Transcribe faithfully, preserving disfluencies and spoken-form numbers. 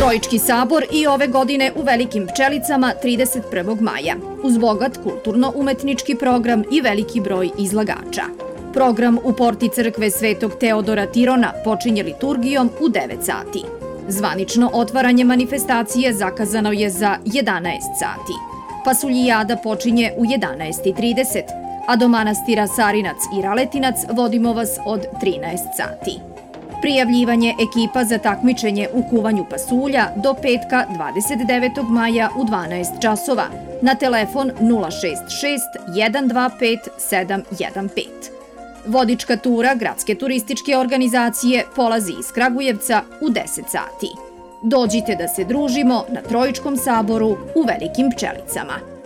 Trojički sabor i ove godine u Velikim Pčelicama trideset prvog maja, uz bogat kulturno-umetnički program i veliki broj izlagača. Program u porti crkve Svetog Teodora Tirona počinje liturgijom u devet sati. Zvanično otvaranje manifestacije zakazano je za jedanaest sati. Pasuljijada počinje u jedanaest i trideset, a do manastira Sarinac i Raletinac vodimo vas od trinaest sati. Prijavljivanje ekipa za takmičenje u kuvanju pasulja do petka dvadeset devetog maja u dvanaest časova na telefon nula šest šest jedan dva pet sedam jedan pet. Vodička tura Gradske turističke organizacije polazi iz Kragujevca u deset sati. Dođite da se družimo na Trojičkom saboru u Velikim Pčelicama.